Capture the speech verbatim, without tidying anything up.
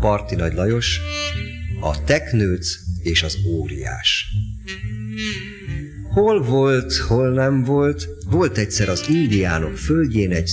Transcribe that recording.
Parti Nagy Lajos, a teknőc és az óriás. Hol volt, hol nem volt, volt egyszer az indiánok földjén egy